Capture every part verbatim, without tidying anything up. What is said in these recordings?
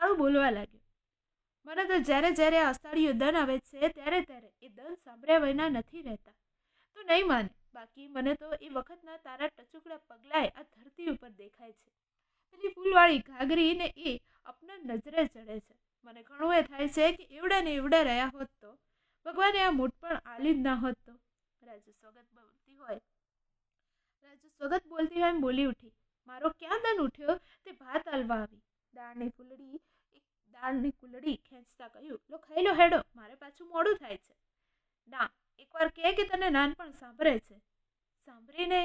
કાળુ બોલવા લાગ્યો, મને તો જ્યારે જ્યારે અષાઢીયો દન આવે છે ત્યારે ત્યારે એ દન સાંભળ્યા વિના નથી રહેતા. તું નહીં માને, બાકી મને તો એ વખતના તારા ટચુકડા પગલાએ આ ધરતી ઉપર દેખાય છે. પેલી ફૂલવાળી ઘાઘરી ને એ અપના નજરે ચડે છે. મને ઘણું એ થાય છે કે એવડા ને એવડા રહ્યા હોત તો ભગવાને આ મોટ પણ આલી જ ના હોત તો. રાજુ સ્વગત બોલતી હોય રાજુ સ્વગત બોલતી હોય એમ બોલી ઉઠી, મારો ક્યાં દન ઉઠ્યો તે ભાત આલવા આવી. દાળની ફૂલડી દાળની કુલડી ખેંચતા કહ્યું, લો ખાઈ લો હેડો, મારે પાછું મોડું થાય છે. ના, એકવાર કહે કે તને નાનપણ સાંભળે છે. સાંભળીને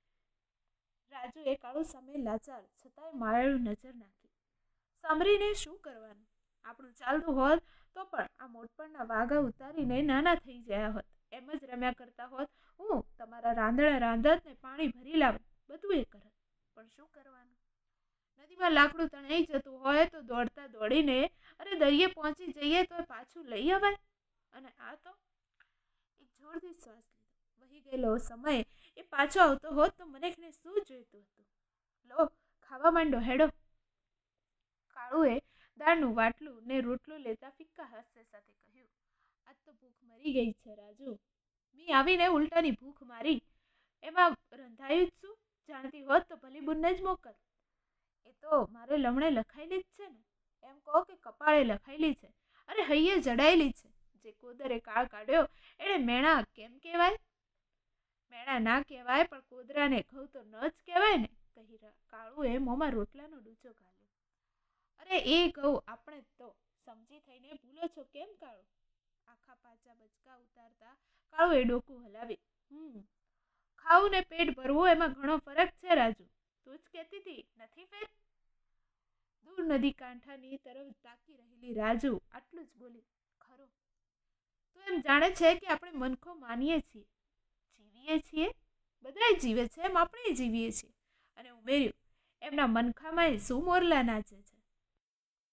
રાજુએ કાળુ સામે લાચાર છતાંય માયાળુ નજર નાખી. સાંભળીને શું કરવાનું? આપણું ચાલતું હોત તો પણ આ મોટપણના વાઘા ઉતારીને નાના થઈ ગયા હોત. એમ જ રમ્યા કરતા હોત. હું તમારા રાંધણા રાંધત ને પાણી ભરી લાવત, બધું એ કરત. પણ શું કરવાનું? નદીમાં લાકડું તણાઈ જતું હોય તો દોડતા દોડીને અરે દરિયે પહોંચી જઈએ તો પાછું લઈ અવાય. અને આ તો એક જોરથી શ્વાસ લીધો. વહી ગયેલો સમય એ પાછો આવતો હોત તો મને શું જોઈતું હતું? લો ખાવા માંડો હેડો. કાળુએ દાળનું વાટલું ને રોટલું લેતા ફિક્કા હાસ્ય સાથે કહ્યું, આજ તો ભૂખ મરી ગઈ છે રાજુ. મી આવીને ઉલટાની ભૂખ મારી. એમાં રંધાયું જ શું? જાણતી હોત તો ભલી બુનને જ મોકલ. એ તો મારે લમણે લખાયેલી જ છે ને. એમ કહો કે કપાળે લખાયેલી છે. અરે હૈયે જડાયેલી છે. જે કોદરે કાળ કાઢ્યો એને મેણા કેમ કહેવાય? મેણા ના કહેવાય પણ કોદરાને ઘઉં તો ન જ કહેવાય ને, કહી કાળુએ મોંમાં રોટલાનો ડૂચો ગાલ્યો. અરે એ ઘઉં આપણે તો સમજી થઈને ભૂલો છો કેમ કાળુ? આખા પાછા બચકા ઉતારતા કાળુએ ડોકું હલાવી. હમ ખાવું ને પેટ ભરવું એમાં ઘણો ફરક છે રાજુ. તું જ કહેતી હતી નથી ફેર? દૂર નદી કાંઠાની તરફ તાકી રહેલી રાજુ આટલું જ બોલી. ખરો, તું એમ જાણે છે કે આપણે મનખો માનીએ છીએ, જીવીએ છીએ? બધાય જીવે છે એમ આપણે જીવીએ છીએ. અને ઉમેર્યું, એમના મનખામાં શું મોરલા નાચે છે.